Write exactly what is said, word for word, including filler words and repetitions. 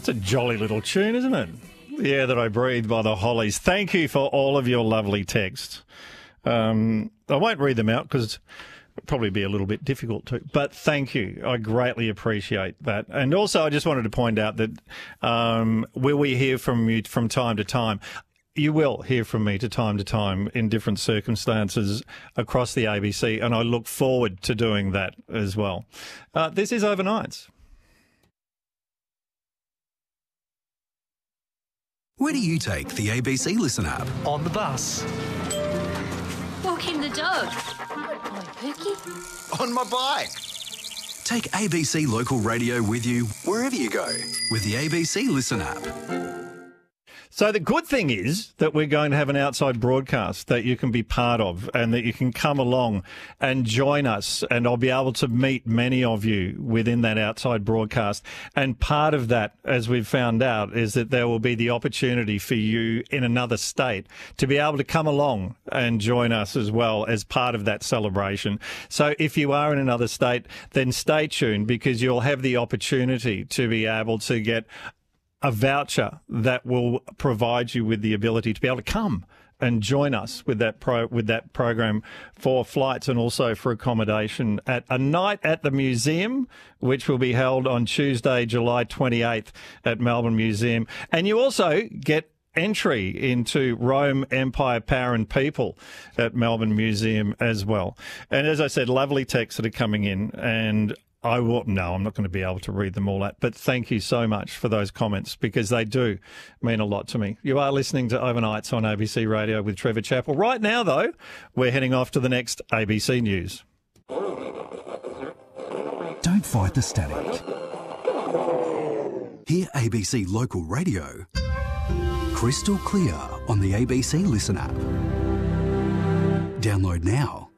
It's a jolly little tune, isn't it? The Air That I Breathe by the Hollies. Thank you for all of your lovely texts. Um, I won't read them out because it'll probably be a little bit difficult to, but thank you. I greatly appreciate that. And also, I just wanted to point out that um, will we hear from you from time to time? You will hear from me to time to time in different circumstances across the A B C, and I look forward to doing that as well. Uh, this is Overnights. Where do you take the A B C Listen app? On the bus. Walking the dog. Good boy, Pookie. On my bike. Take A B C Local Radio with you wherever you go with the A B C Listen app. So the good thing is that we're going to have an outside broadcast that you can be part of and that you can come along and join us, and I'll be able to meet many of you within that outside broadcast. And part of that, as we've found out, is that there will be the opportunity for you in another state to be able to come along and join us as well as part of that celebration. So if you are in another state, then stay tuned, because you'll have the opportunity to be able to get a voucher that will provide you with the ability to be able to come and join us with that pro with that program for flights and also for accommodation at a night at the museum, which will be held on Tuesday, July twenty-eighth at Melbourne Museum. And you also get entry into Rome, Empire, Power and People at Melbourne Museum as well. And as I said, lovely texts that are coming in, and I will, no, I'm not going to be able to read them all out, but thank you so much for those comments, because they do mean a lot to me. You are listening to Overnights on A B C Radio with Trevor Chappell. Right now, though, we're heading off to the next A B C News. Don't fight the static. Hear A B C Local Radio crystal clear on the A B C Listen app. Download now.